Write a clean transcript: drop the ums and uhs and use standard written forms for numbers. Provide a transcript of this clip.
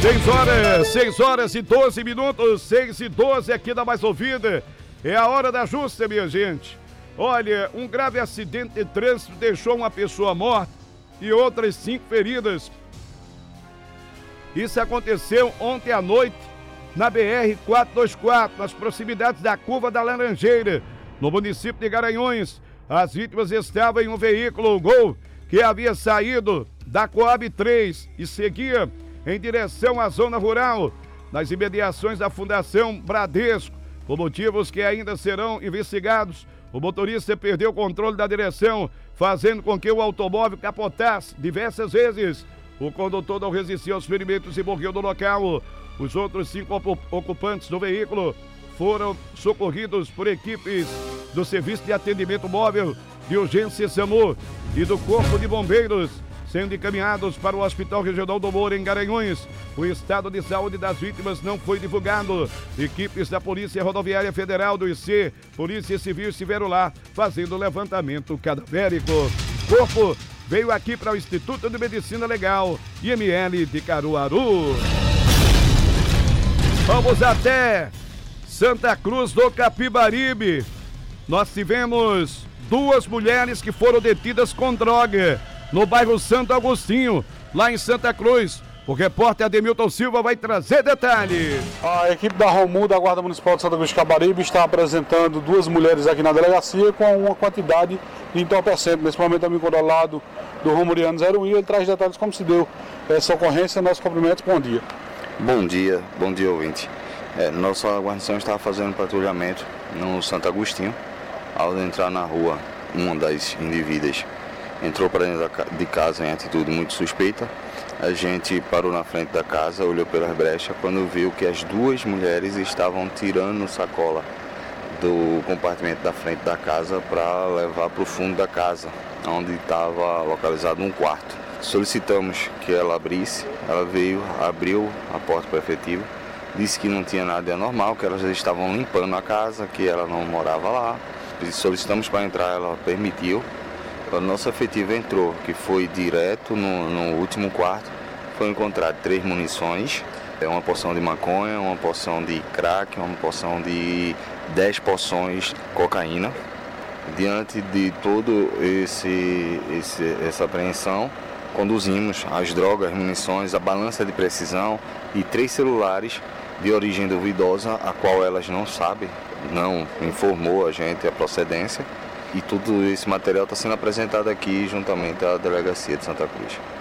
6 horas e 12 minutos, 6:12 aqui da Mais Ouvida. É a hora da justa, minha gente. Olha, um grave acidente de trânsito deixou uma pessoa morta e outras 5 feridas. Isso aconteceu ontem à noite na BR-424, nas proximidades da Curva da Laranjeira, no município de Garanhuns. As vítimas estavam em um veículo Gol que havia saído da Coab 3 e seguia em direção à zona rural, nas imediações da Fundação Bradesco. Por motivos que ainda serão investigados, o motorista perdeu o controle da direção, fazendo com que o automóvel capotasse diversas vezes. O condutor não resistiu aos ferimentos e morreu no local. Os outros 5 ocupantes do veículo foram socorridos por equipes do Serviço de Atendimento Móvel de Urgência SAMU e do Corpo de Bombeiros, sendo encaminhados para o Hospital Regional do Moura, em Garanhuns. O estado de saúde das vítimas não foi divulgado. Equipes da Polícia Rodoviária Federal, do IC, Polícia Civil estiveram lá fazendo levantamento cadavérico. O corpo veio aqui para o Instituto de Medicina Legal, IML de Caruaru. Vamos até Santa Cruz do Capibaribe. Nós tivemos 2 mulheres que foram detidas com droga no bairro Santo Agostinho, lá em Santa Cruz. O repórter Ademilton Silva vai trazer detalhes. A equipe da ROMU, da Guarda Municipal de Santa Cruz do Capibaribe, está apresentando 2 mulheres aqui na delegacia com uma quantidade de entorpecente. Nesse momento, amigo do lado do Romuriano 01, ele traz detalhes como se deu essa ocorrência. Nosso cumprimento, bom dia. Bom dia, ouvinte. Nossa guarnição estava fazendo patrulhamento no Santo Agostinho. Ao entrar na rua, uma das indivíduas entrou para dentro de casa em atitude muito suspeita. A gente parou na frente da casa, olhou pelas brechas, quando viu que as 2 mulheres estavam tirando sacola do compartimento da frente da casa para levar para o fundo da casa, onde estava localizado um quarto. Solicitamos que ela abrisse, ela veio, abriu a porta para efetivo, disse que não tinha nada de anormal, que elas estavam limpando a casa, que ela não morava lá. Solicitamos para entrar, ela permitiu. O nosso efetivo entrou, que foi direto no último quarto. Foi encontrado 3 munições, uma porção de maconha, uma porção de crack, uma porção de 10 porções de cocaína. Diante de todo essa apreensão, conduzimos as drogas, munições, a balança de precisão e 3 celulares de origem duvidosa, a qual elas não sabem, não informou a gente a procedência. E todo esse material está sendo apresentado aqui juntamente à Delegacia de Santa Cruz.